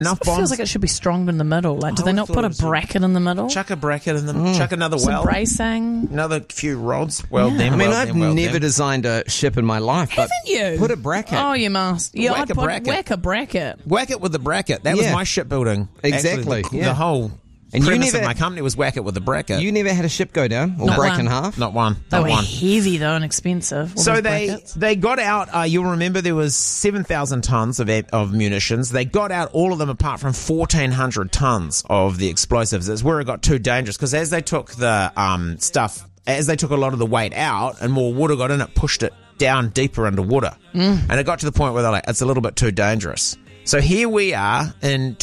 enough It bombs. feels like it should be stronger in the middle. Like, do they not put a bracket in the middle? Chuck a bracket in them. Chuck another Some well. bracing. Another few rods. Well, Yeah. them. I mean, well, I've them, well, never them. designed a ship in my life, but Haven't you? put a bracket. Oh, you must. Yeah, Whack I'd a put bracket. whack a bracket. Whack it with the bracket. That was Yeah. my shipbuilding. Exactly, Actually, yeah. the whole And you premise never- of my company was whack it with the bracket. You never had a ship go down or Not break one. in half? Not one. They Not were one. heavy though and expensive. all So those they brackets. got out. You'll remember there was 7,000 tons of munitions. They got out all of them apart from 1,400 tons of the explosives. It's where it got too dangerous because as they took the stuff, as they took a lot of the weight out and more water got in, it pushed it down deeper underwater, and it got to the point where they're like, it's a little bit too dangerous. So here we are in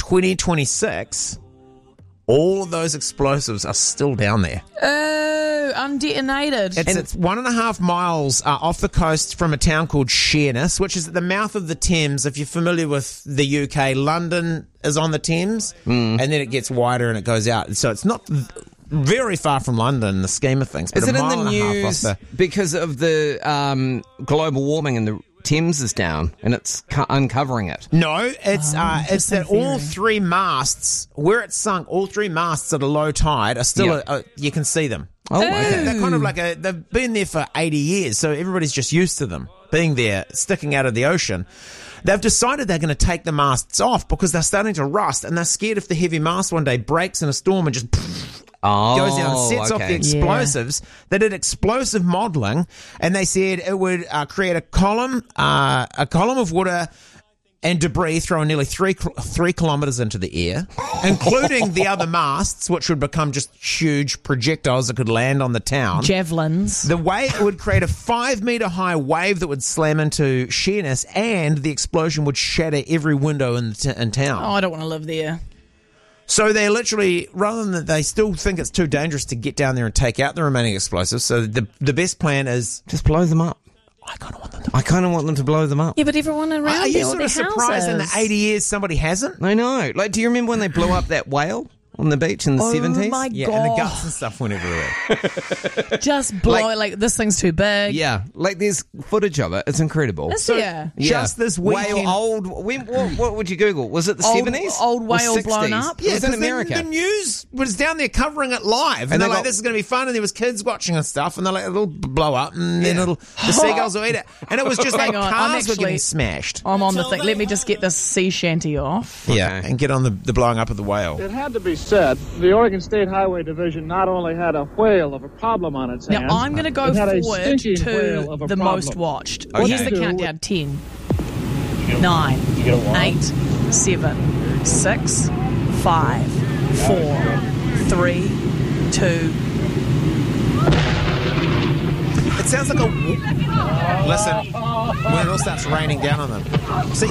2026. All of those explosives are still down there. Oh, undetonated. It's 1.5 miles off the coast from a town called Sheerness, which is at the mouth of the Thames. If you're familiar with the UK, London is on the Thames, and then it gets wider and it goes out. So it's not very far from London in the scheme of things. But Is a it in mile the and a half news off because of the global warming and the Thames is down and it's uncovering it? No, it's that interesting all theory. three masts, where it's sunk, all three masts at a low tide are still, you can see them. Oh, okay. They're kind of like they've been there for 80 years, so everybody's just used to them being there, sticking out of the ocean. They've decided they're going to take the masts off because they're starting to rust, and they're scared if the heavy mast one day breaks in a storm and just goes down and sets off the explosives. They did explosive modelling, and they said it would create a column of water and debris thrown nearly 3 kilometres into the air, including the other masts, which would become just huge projectiles that could land on the town. Javelins. The it would create a 5 metre high wave that would slam into Sheerness, and the explosion would shatter every window in town. Oh, I don't want to live there. So they literally, rather than they still think it's too dangerous to get down there and take out the remaining explosives. So the best plan is Just blow them up. I kind of want them to. Blow them up. Yeah, but everyone around Are you there will sort be of surprised in the houses. 80 years somebody hasn't? I know. Like, do you remember when they blew up that whale on the beach in the 70s? Oh my Yeah, God. and the guts and stuff went everywhere. Just blow like this thing's too big. Yeah, like there's footage of it. It's incredible. Is there? Just this weekend- Whale old. What would you Google? Was it the Old- 70s? old Or whale blown 60s? up? It was in 'cause America. The news was down there covering it live. And And they're they like, got- this is going to be fun. And there was kids watching and stuff. And they're like, it'll blow up. And then the seagulls will eat it. And it was just like Hang on, I'm cars were actually- getting smashed. I'm on the thing. Let me just get this sea shanty off. Yeah, and get on the blowing up of the whale. It had to be said, the Oregon State Highway Division not only had a whale of a problem on its hands. Now, I'm going to go it had a forward stinking whale to of a the problem. most watched. Okay. Here's the countdown. 10, 9, 8, 7, 6, 5, 4, 3, 2. It sounds like listen, when it all starts raining down on them. See,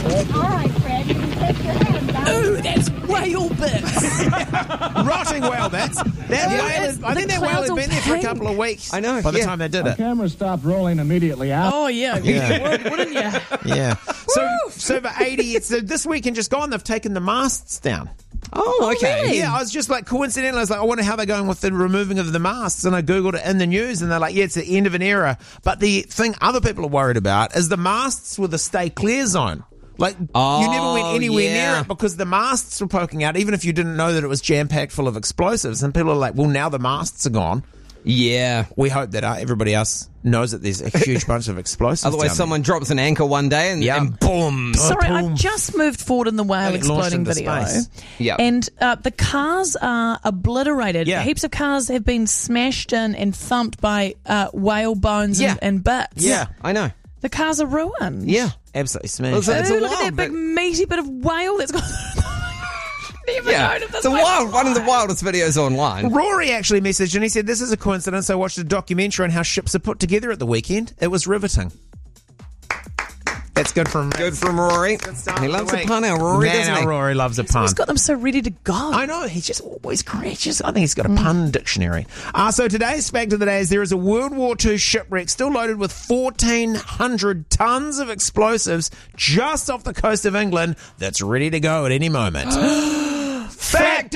Ooh, that's whale bits. rotting whale bits. That whale, I think that whale had been there for a couple of weeks. I know, By the yeah. time they did The it. camera stopped rolling immediately after. Oh, yeah. Yeah. Wouldn't you? Yeah. So for 80, so this weekend just gone, they've taken the masts down. Oh, okay. really? Yeah, I was just like coincidentally, I was like, I wonder how they're going with the removing of the masts, and I googled it in the news, and they're like, yeah, it's the end of an era. But the thing other people are worried about is the masts with the stay clear zone. Like you never went anywhere near it because the masts were poking out, even if you didn't know that it was jam packed full of explosives. And people are like, well, now the masts are gone. Yeah. We hope that everybody else knows that there's a huge bunch of explosives. Otherwise, down someone drops an anchor one day and, Yeah. and boom. Sorry, I've just moved forward in the whale And it launched exploding into video. space. Yeah. And the cars are obliterated. Yeah. Heaps of cars have been smashed in and thumped by whale bones Yeah. and bits. Yeah, I know. The cars are ruined. Yeah. Absolutely Well, smashed. it's Ooh, a look at wild that big bit. meaty bit of whale that's got... Never Yeah. known of this It's a whale. wild, one of the wildest videos online. Rory actually messaged and he said, this is a coincidence. I watched a documentary on how ships are put together at the weekend. It was riveting. That's good from Rory. He loves a pun, our Rory, Man, doesn't he? our Rory loves a pun. He's got them so ready to go. I know, he's just always creative. I think he's got a pun dictionary. So today's fact of the day is there is a World War II shipwreck still loaded with 1,400 tons of explosives just off the coast of England that's ready to go at any moment. Fact